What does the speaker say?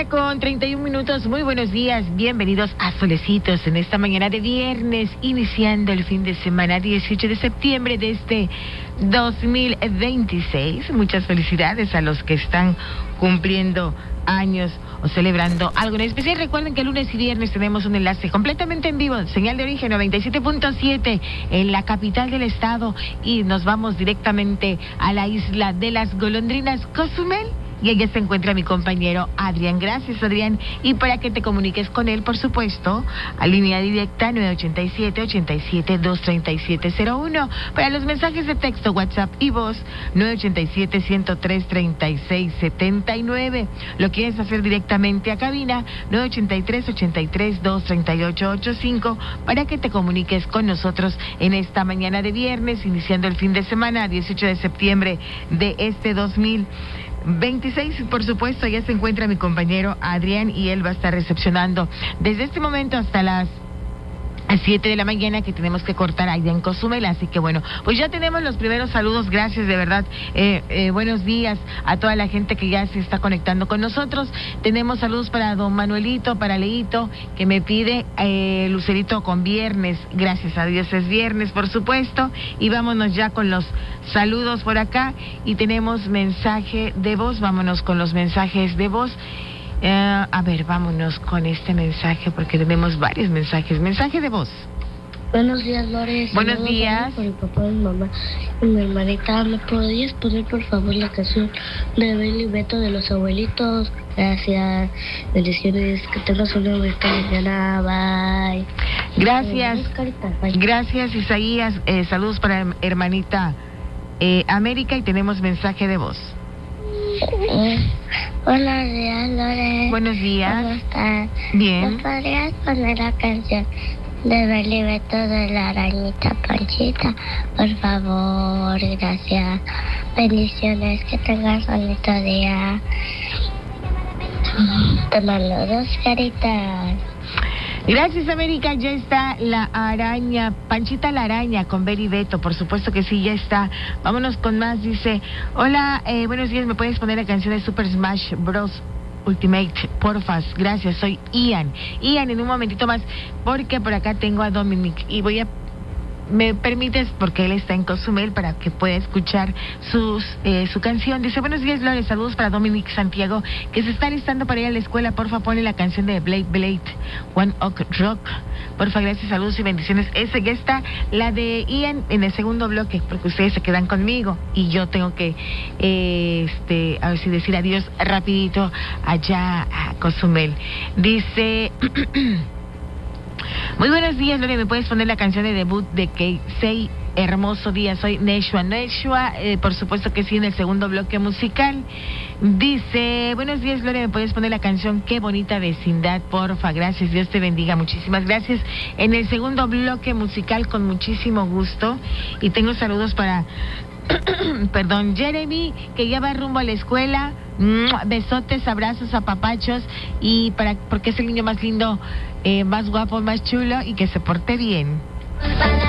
con 31 minutos, muy buenos días, bienvenidos a Solecitos en esta mañana de viernes, iniciando el fin de semana 18 de septiembre de este 2026. Muchas felicidades a los que están cumpliendo años o celebrando algo en especial. Recuerden que lunes y viernes tenemos un enlace completamente en vivo, señal de origen 97.7 en la capital del estado, y nos vamos directamente a la isla de las golondrinas, Cozumel. Y allá se encuentra mi compañero Adrián. Gracias, Adrián. Y para que te comuniques con él, por supuesto, a línea directa 987-87-23701. Para los mensajes de texto, WhatsApp y voz, 987-103-3679. Lo quieres hacer directamente a cabina, 983-83-23885, para que te comuniques con nosotros en esta mañana de viernes, iniciando el fin de semana, 18 de septiembre de este 2026, por supuesto. Ya se encuentra mi compañero Adrián y él va a estar recepcionando desde este momento hasta las 7 de la mañana, que tenemos que cortar allá en Cozumel. Así que bueno, pues ya tenemos los primeros saludos. Gracias, de verdad. Buenos días a toda la gente que ya se está conectando con nosotros. Tenemos saludos para don Manuelito, para Leito, que me pide Lucerito con viernes. Gracias a Dios es viernes, por supuesto. Y vámonos ya con los saludos por acá. Y tenemos mensaje de voz. Vámonos con los mensajes de voz. A ver, vámonos con este mensaje porque tenemos varios mensajes. Mensaje de voz. Buenos días, Lore. Buenos días. Por mi papá, mi mamá y mi hermanita. ¿Me podrías poner, por favor, la canción de Beli y Beto de los abuelitos? Gracias. Bendiciones. Que tengas una buena mañana. Bye. Gracias. Bye. Gracias, Isaías. Saludos para hermanita América, y tenemos mensaje de voz. Buenos días, Lore. Buenos días. ¿Cómo estás? Bien. ¿Me podrías poner la canción de Beli y Beto de la arañita Panchita? Por favor, gracias. Bendiciones, que tengas bonito día. Te mando 2 caritas. Gracias, América. Ya está la araña, Panchita la araña con Beli Beto, por supuesto que sí, ya está. Vámonos con más. Dice: hola, buenos días, ¿me puedes poner la canción de Super Smash Bros. Ultimate, porfas? Gracias, soy Ian. Ian, en un momentito más, porque por acá tengo a Dominic y ¿me permites? Porque él está en Cozumel, para que pueda escuchar su canción. Dice: buenos días, Lore, saludos para Dominic Santiago, que se está listando para ir a la escuela. Porfa, pone la canción de Blade, One Ok Rock. Porfa, gracias, saludos y bendiciones. Esa ya está, la de Ian, en el segundo bloque, porque ustedes se quedan conmigo y yo tengo que, a ver si decir adiós rapidito allá a Cozumel. Dice... Muy buenos días, Lore, ¿me puedes poner la canción de debut de Keisei? Hermoso día, soy Neshua. Por supuesto que sí, en el segundo bloque musical. Dice: buenos días, Lore, ¿me puedes poner la canción Qué bonita vecindad? Porfa, gracias, Dios te bendiga, muchísimas gracias. En el segundo bloque musical, con muchísimo gusto. Y tengo saludos para perdón, Jeremy, que ya va rumbo a la escuela. Besotes, abrazos, apapachos, y porque es el niño más lindo, más guapo, más chulo, y que se porte bien.